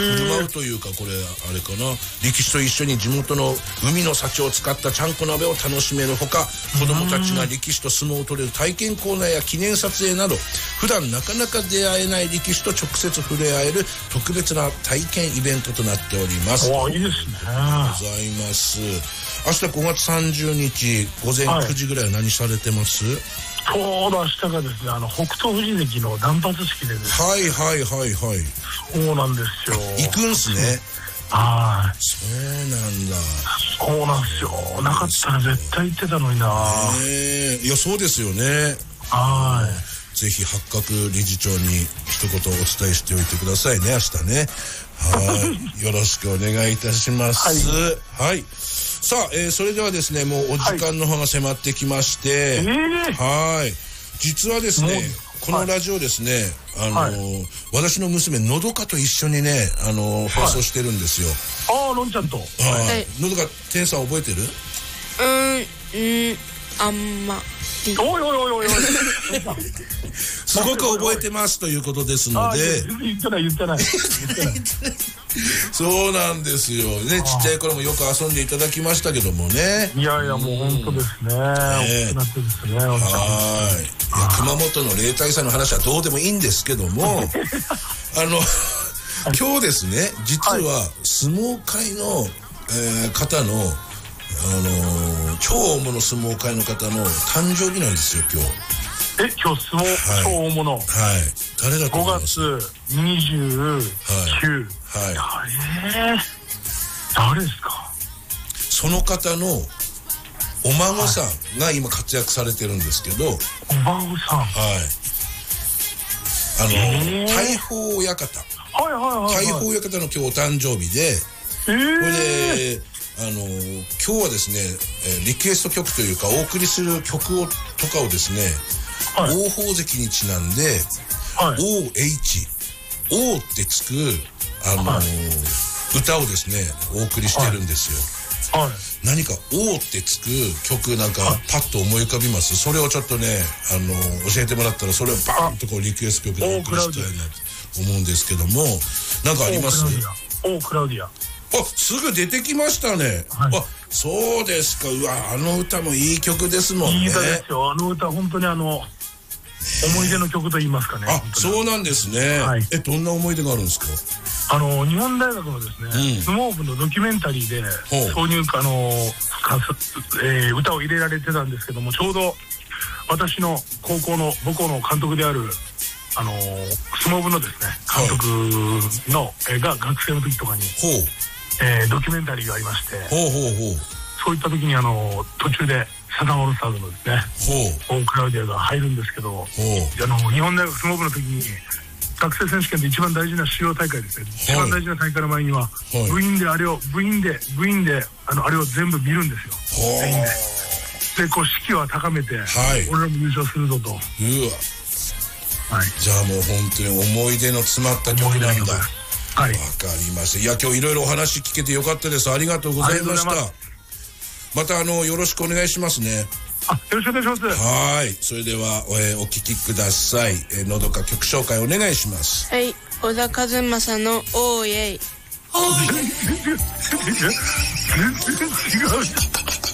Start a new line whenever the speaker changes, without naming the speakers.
振る舞うというか、これあれかな、力士と一緒に地元の海の幸を使ったちゃんこ鍋を楽しめるほか、子どもたちが力士と相撲を取れる体験コーナーや記念撮影など、普段なかなか出会えない力士と直接触れ合える特別な体験イベントとなっております。
いいですね。
ございます。明日5月30日午前9時ぐらいは何されてます？
ちょうど明日がですね、北勝富士関の断髪式でですね。
はいはいはいはい。
そうなんですよ。
行くんすね。
はい。
そうなんだ。
そうなんですよ。なかったら絶対行ってたのにな。
いや、そうですよね。
はい。
ぜひ八角理事長に一言お伝えしておいてくださいね、明日ね。はい。よろしくお願いいたします。はい。はい。さあ、それではですね、もうお時間の方が迫ってきまして、はい。実はですね、このラジオですね、私の娘のどかと一緒にね、放送してるんですよ。
のんちゃんと。
はい。のどか、天さん覚えてる？
あんまり。
おい
すごく覚えてますということですので。
言ってない。
そうなんですよね。ちっちゃい頃もよく遊んでいただきましたけどもね。
いやいや、もう本当ですね。大きくなってですね。
はい。熊本の例大祭の話はどうでもいいんですけども、今日ですね、実は相撲界の方の超大物相撲界の方の誕生日なんですよ、今日。
今日相撲超大物。はい。
誰だと思います？
5月29。誰ですか？
その方のお孫さんが今活躍されてるんですけど。
お孫さん。
はい。大鵬親方。大鵬親方の今日お誕生日で、これで今日はですね、リクエスト曲というかお送りする曲とかをですね、王鵬関にちなんで、OH、O ってつく歌をですねお送りしてるんですよ。何か O ってつく曲なんかパッと思い浮かびます？それをちょっとね教えてもらったら、それをバーンとこうリクエスト曲でお送りしたいなと思うんですけども、なんかあります？
クラウディア。
すぐ出てきましたね。そうですか。うわ、歌もいい曲ですもんね。
いい歌ですよ。歌本当に思い出の曲と言いますかね。
そうなんですね。どんな思い出があるんですか？
日本大学のですね、相撲部のドキュメンタリーで挿入歌を入れられてたんですけども、ちょうど私の高校の母校の監督である相撲部のですね監督のが学生の時とかにドキュメンタリーがありまして、そういった時に途中でサザンオールスターズのですねクラウディアが入るんですけど、日本大学相撲部の時に学生選手権で一番大事な主要大会ですね、一番大事な大会の前には部員であれをあれを全部見るんですよ、全員で。でこう士気を高めて、俺らも優勝するぞと。じゃあもう本当に思い出の詰まった曲なんだ。わかりました。いや、今日いろいろお話聞けてよかったです。ありがとうございました。またよろしくお願いしますね。よろしくお願いします。
はい。それではお聞きください。のどか曲紹介お願いします。
はい。小田和正のオーイェイ。
全然違う。